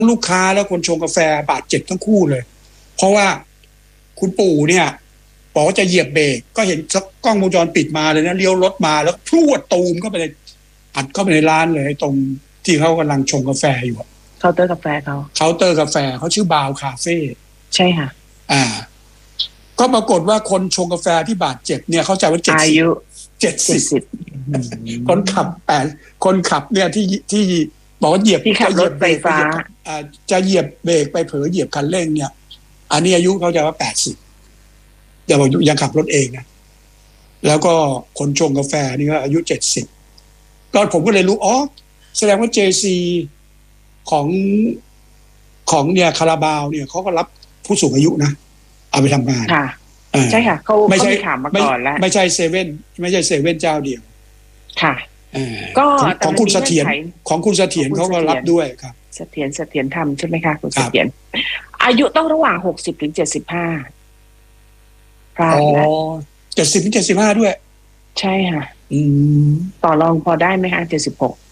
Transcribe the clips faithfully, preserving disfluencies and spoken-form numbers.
ลูกค้าและคนชงกาแฟบาดเจ็บทั้งคู่เลยเพราะว่าคุณปู่เนี่ยบอกว่าจะเหยียบเบรกก็เห็นกล้องวงจรปิดมาเลยนะเลี้ยวรถมาแล้วพรวดตูมเข้าไปเลยอัดเข้าไปในร้านเลยตรงที่เขากำลังชงกาแฟอยู่เคาน์เตอร์กาแฟเขาเคาน์เตอร์กาแฟเขาชื่อบาวคาเฟ่ใช่ค่ะอ่าก็ปรากฏว่าคนชงกาแฟที่บาดเจ็บเนี่ยเขาใจว่าเจ็ดสิบอายุเจ็ดสิบคนขับแปดคนขับเนี่ยที่ที่บอกว่าเหยียบที่ขับรถไฟฟ้าอ่าจะเหยียบเบรกไปเผลอเหยียบคันเร่งเนี่ยอันนี้อายุเขาจะว่าแปดสิบแต่บอกยังขับรถเองนะแล้วก็คนชงกาแฟนี่ก็อายุเจ็ดสิบก็ผมก็เลยรู้อ๋อแสดงว่า เจ ซี ของของเนี่ยคาราบาวเนี่ยเขาก็รับผู้สูงอายุนะเอาไปทำงานค่ะใช่ค่ะเขาไม่ใช่ถามมาก่อนแล้วไม่ใช่เซเว่นไม่ใช่เซเว่นเจ้าเดียวค่ะก็ของคุณเสถียรของคุณเสถียรเขาก็รับด้วยครับเสถียรเสถียรธรรมใช่ไหมคะคุณเสถียรอายุต้องระหว่างหกสิบถึงเจ็ดสิบห้าพลาดแล้วเจ็ดสิบถึงเจ็ดสิบห้าด้วยใช่ค่ะต่อรองพอได้ไหมคะเจ็ดสิบหก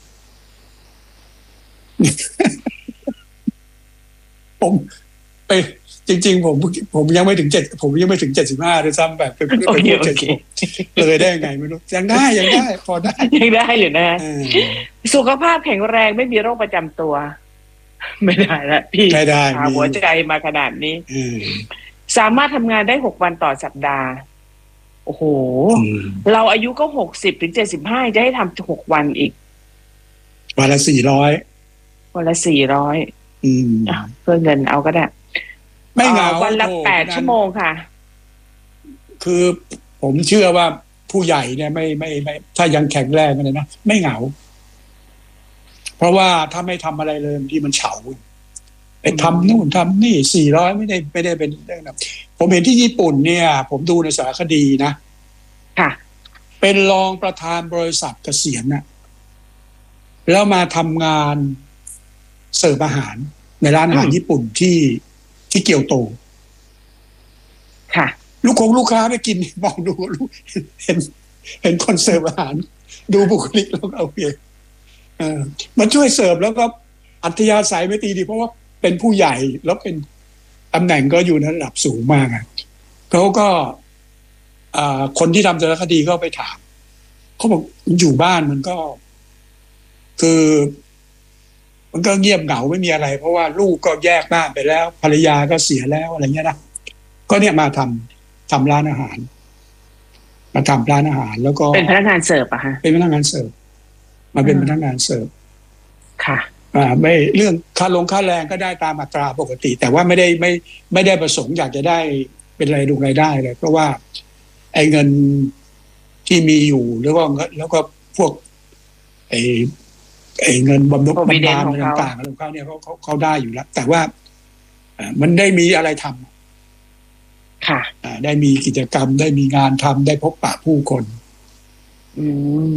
ผมไปจริงๆผมผมยังไม่ถึงเจ็ดผมยังไม่ถึงเจ็ดสิบห้าด้วยซ้ำแบบเป็นเป็นพูดเจ็ดสิบเลยได้ไงไม่รู้ยังได้ยังได้พอได้ยังได้อยู่นะสุขภาพแข็งแรงไม่มีโรคประจำตัวไม่ได้ละพี่ไม่ได้หัวใจมาขนาดนี้สามารถทำงานได้หกวันต่อสัปดาห์โอ้โหเราอายุก็หกสิบถึงเจ็ดสิบห้าจะให้ทำหกวันอีกวันละสี่ร้อยวันละสี่ร้อยเพื่อเงินเอาก็ได้ไม่เหงาวันละแปดชั่วโมงค่ะคือผมเชื่อว่าผู้ใหญ่เนี่ยไม่ไม่ไม่ถ้ายังแข็งแรงเลยนะไม่เหงาเพราะว่าถ้าไม่ทำอะไรเลยที่มันเฉาไปทำนู่นทำนี่สี่ร้อยไม่ได้ไม่ได้เป็นเรื่องนะผมเห็นที่ญี่ปุ่นเนี่ยผมดูในสารคดีนะค่ะเป็นรองประธานบริษัทเกษียณนะแล้วมาทำงานเสิร์ฟอาหารในร้านอาหารญี่ปุ่นที่ที่เกียวโตค่ะลูกคงลูกค้าไปกินมองดูเห็นเห็นคนเสิร์ฟอาหารดูบุคลิกแล้วเอาเองเออมันช่วยเสิร์ฟแล้วก็อัธยาศัยไม่ตีดีเพราะว่าเป็นผู้ใหญ่แล้วเป็นตำแหน่งก็อยู่ในระดับสูงมากอ่ะเขาก็คนที่ทำสารคดีก็ไปถามเขาบอกอยู่บ้านมันก็คือมันก็เงียบเหงาไม่มีอะไรเพราะว่าลูกก็แยกบ้านไปแล้วภรรยาก็เสียแล้วอะไรเงี้ยนะก็เนี่ยมาทำทำร้านอาหารมาทำร้านอาหารแล้วก็เป็นพนักงานเสิร์ฟอะฮะเป็นพนักงานเสิร์ฟมาเป็นพนักงานเสิร์ฟค่ะอ่าไม่เรื่องค่าลงค่าแรงก็ได้ตามอัตราปกติแต่ว่าไม่ได้ไม่ไม่ได้ประสงค์อยากจะได้เป็นรายดูรายได้เลยเพราะว่าไอ้เงินที่มีอยู่แล้วก็แล้วก็พวกไอ้ไอ้เงินบำรุงบำนาญต่างๆของเขาเนี่ยเขาเขาเขาได้อยู่แล้วแต่ว่ามันได้มีอะไรทำค่ะได้มีกิจกรรมได้มีงานทำได้พบปะผู้คนอืม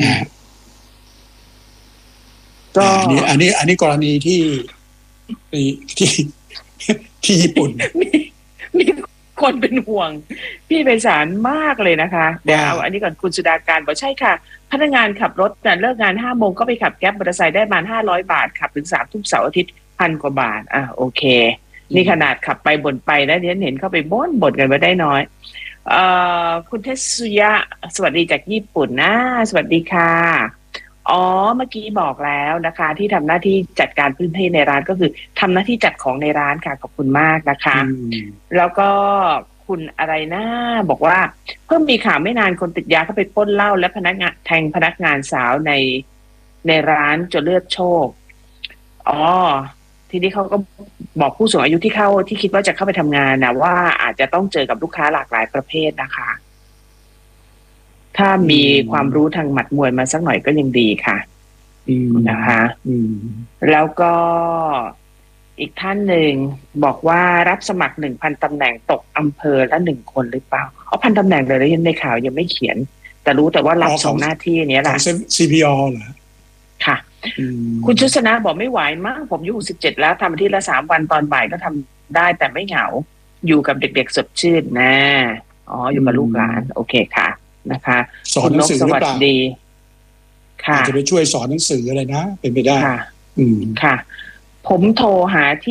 ก็อันนี้อันนี้อันนี้กรณีที่ที่ที่ญี่ปุ่นมีคนเป็นห่วงพี่ไพศาลมากเลยนะคะเดี๋ยวเอาอันนี้ก่อนคุณสุดาการบอกใช่ค่ะพนักงานขับรถแต่เลิกงานห้าโมงก็ไปขับแก๊ปมอเตอร์ไซค์ได้ประมาณห้าร้อยบาทขับถึงสามทุ่มเสาร์อาทิตย์พันกว่าบาทอ่ะโอเคนี่ขนาดขับไปบ่นไปแล้วเดี๋ยวเห็นเข้าไปบ่นบ่นกันมาได้น้อยเอ่อคุณเทสุยะสวัสดีจากญี่ปุ่นนะสวัสดีค่ะอ๋อเมื่อกี้บอกแล้วนะคะที่ทำหน้าที่จัดการพื้นที่ในร้านก็คือทำหน้าที่จัดของในร้านค่ะขอบคุณมากนะคะแล้วก็คุณอะไรนะบอกว่าเพิ่งมีข่าวไม่นานคนติดยาเข้าไปปล้นเหล้าและพนักงานแทงพนักงานสาวในในร้านจนเลือดโชกอ๋อทีนี้เขาก็บอกผู้สูงอายุที่เข้าที่คิดว่าจะเข้าไปทำงานนะว่าอาจจะต้องเจอกับลูกค้าหลากหลายประเภทนะคะถ้ามีความรู้ทางหมัดมวยมาสักหน่อยก็ยังดีค่ะนะคะแล้วก็อีกท่านหนึ่งบอกว่ารับสมัครหนึ่งพันตำแหน่งตกอำเภอละหนึ่งคนหรือเปล่าเอาพันตำแหน่งเลยแล้วยังในข่าวยังไม่เขียนแต่รู้แต่ว่ารับสองหน้าที่นี้แหละซี พี อ เหรอค่ะคุณชุสนาบอกไม่ไหวมากผมอายุสิบเจ็ดแล้วทำอาทิตย์ละสามวันตอนบ่ายก็ทำได้แต่ไม่เหงาอยู่กับเด็กๆสดชื่นนะอ๋ออยู่กับลูกหลานโอเคค่ะนะคะสอนหนังสือหรือเปล่าดีค่ะจะไปช่วยสอนหนังสืออะไรนะเป็นไปได้ค่ะอืมค่ะผมโทรหาที่